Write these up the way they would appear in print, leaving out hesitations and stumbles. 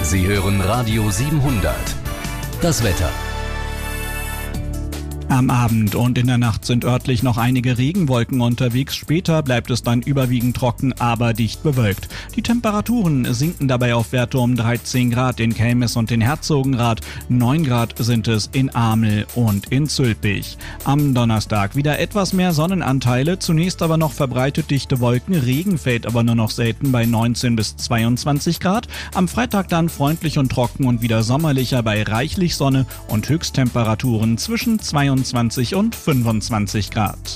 Sie hören Radio 700. Das Wetter. Am Abend und in der Nacht sind örtlich noch einige Regenwolken unterwegs. Später bleibt es dann überwiegend trocken, aber dicht bewölkt. Die Temperaturen sinken dabei auf Werte um 13 Grad in Kelmis und in Herzogenrath. 9 Grad sind es in Amel und in Zülpich. Am Donnerstag wieder etwas mehr Sonnenanteile, zunächst aber noch verbreitet dichte Wolken. Regen fällt aber nur noch selten bei 19 bis 22 Grad. Am Freitag dann freundlich und trocken und wieder sommerlicher bei reichlich Sonne und Höchsttemperaturen zwischen 22 und 25 Grad.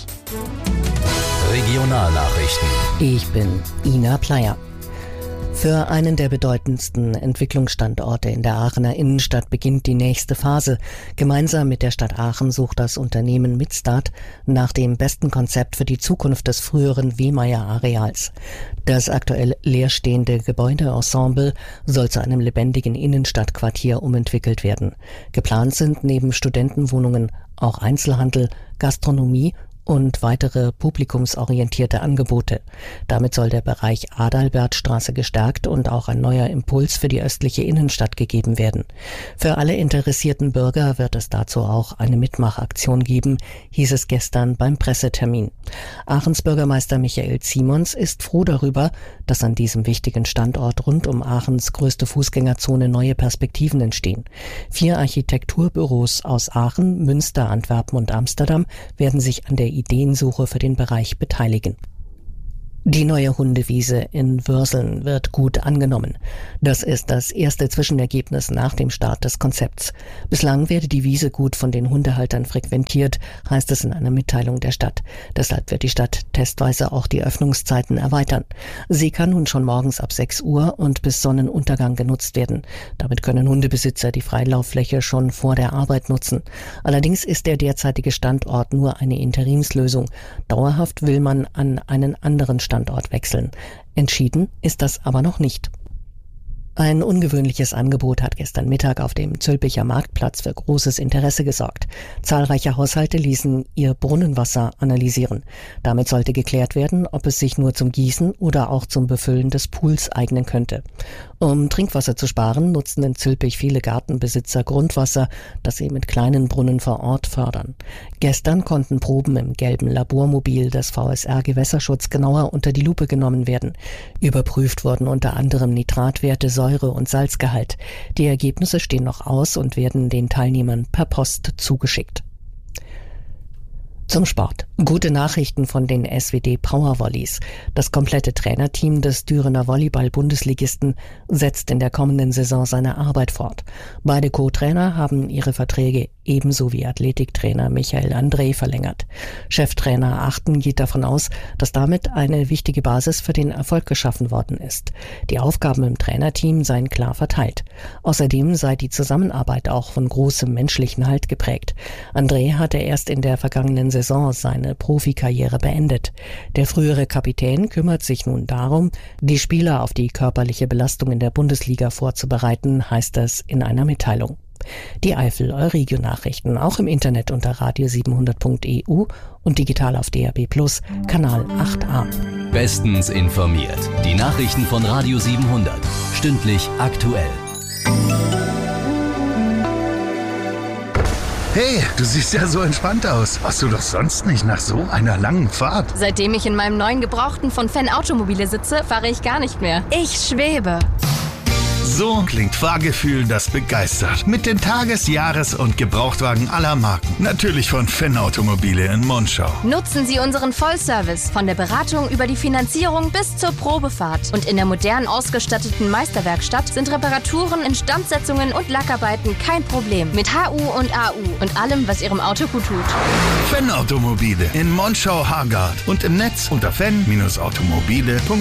Regionalnachrichten. Ich bin Ina Pleyer. Für einen der bedeutendsten Entwicklungsstandorte in der Aachener Innenstadt beginnt die nächste Phase. Gemeinsam mit der Stadt Aachen sucht das Unternehmen Midstart nach dem besten Konzept für die Zukunft des früheren Wehmeyer-Areals. Das aktuell leerstehende Gebäudeensemble soll zu einem lebendigen Innenstadtquartier umentwickelt werden. Geplant sind neben Studentenwohnungen auch Einzelhandel, Gastronomie und weitere publikumsorientierte Angebote. Damit soll der Bereich Adalbertstraße gestärkt und auch ein neuer Impuls für die östliche Innenstadt gegeben werden. Für alle interessierten Bürger wird es dazu auch eine Mitmachaktion geben, hieß es gestern beim Pressetermin. Aachens Bürgermeister Michael Simons ist froh darüber, dass an diesem wichtigen Standort rund um Aachens größte Fußgängerzone neue Perspektiven entstehen. 4 Architekturbüros aus Aachen, Münster, Antwerpen und Amsterdam werden sich an der Ideensuche für den Bereich beteiligen. Die neue Hundewiese in Würseln wird gut angenommen. Das ist das erste Zwischenergebnis nach dem Start des Konzepts. Bislang werde die Wiese gut von den Hundehaltern frequentiert, heißt es in einer Mitteilung der Stadt. Deshalb wird die Stadt testweise auch die Öffnungszeiten erweitern. Sie kann nun schon morgens ab 6 Uhr und bis Sonnenuntergang genutzt werden. Damit können Hundebesitzer die Freilauffläche schon vor der Arbeit nutzen. Allerdings ist der derzeitige Standort nur eine Interimslösung. Dauerhaft will man an einen anderen Standort wechseln. Entschieden ist das aber noch nicht. Ein ungewöhnliches Angebot hat gestern Mittag auf dem Zülpicher Marktplatz für großes Interesse gesorgt. Zahlreiche Haushalte ließen ihr Brunnenwasser analysieren. Damit sollte geklärt werden, ob es sich nur zum Gießen oder auch zum Befüllen des Pools eignen könnte. Um Trinkwasser zu sparen, nutzten in Zülpich viele Gartenbesitzer Grundwasser, das sie mit kleinen Brunnen vor Ort fördern. Gestern konnten Proben im gelben Labormobil des VSR Gewässerschutz genauer unter die Lupe genommen werden. Überprüft wurden unter anderem Nitratwerte, Säure und Salzgehalt. Die Ergebnisse stehen noch aus und werden den Teilnehmern per Post zugeschickt. Zum Sport. Gute Nachrichten von den SWD Powervolleys. Das komplette Trainerteam des Dürener Volleyball-Bundesligisten setzt in der kommenden Saison seine Arbeit fort. Beide Co-Trainer haben ihre Verträge ebenso wie Athletiktrainer Michael André verlängert. Cheftrainer Achten geht davon aus, dass damit eine wichtige Basis für den Erfolg geschaffen worden ist. Die Aufgaben im Trainerteam seien klar verteilt. Außerdem sei die Zusammenarbeit auch von großem menschlichen Halt geprägt. André hatte erst in der vergangenen Saison seine Profikarriere beendet. Der frühere Kapitän kümmert sich nun darum, die Spieler auf die körperliche Belastung in der Bundesliga vorzubereiten, heißt es in einer Mitteilung. Die Eifel Euregio-Nachrichten auch im Internet unter radio700.eu und digital auf DAB+, Kanal 8a. Bestens informiert. Die Nachrichten von Radio 700. Stündlich aktuell. Hey, du siehst ja so entspannt aus. Warst du doch sonst nicht nach so einer langen Fahrt? Seitdem ich in meinem neuen Gebrauchten von Fenn Automobile sitze, fahre ich gar nicht mehr. Ich schwebe. So klingt Fahrgefühl, das begeistert. Mit den Tages-, Jahres- und Gebrauchtwagen aller Marken. Natürlich von Fenn Automobile in Monschau. Nutzen Sie unseren Vollservice von der Beratung über die Finanzierung bis zur Probefahrt. Und in der modern ausgestatteten Meisterwerkstatt sind Reparaturen, Instandsetzungen und Lackarbeiten kein Problem. Mit HU und AU und allem, was Ihrem Auto gut tut. Fenn Automobile in Monschau-Hargard und im Netz unter fenn-automobile.de.